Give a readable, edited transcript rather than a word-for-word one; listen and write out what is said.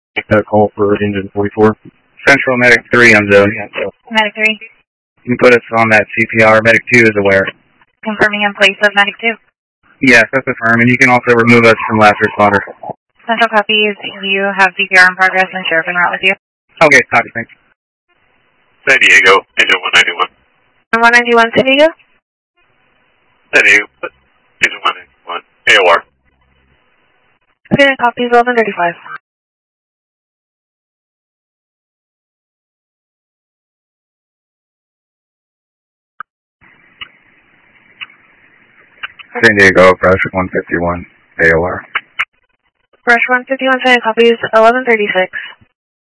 Call for engine 44. Central Medic 3 on zone. Medic 3. You can put us on that CPR. Medic 2 is aware. Confirming in place of Medic 2. Yes, that's affirmed, and you can also remove us from last responder. Central copies. You have CPR in progress and sheriff en route with you. Okay, copy, thanks. San Diego, engine 191. 191 San Diego? San Diego, engine 191. AOR. Okay, copies 1135. San Diego, Brush 151, AOR. Brush 151 San Diego, copies 1136.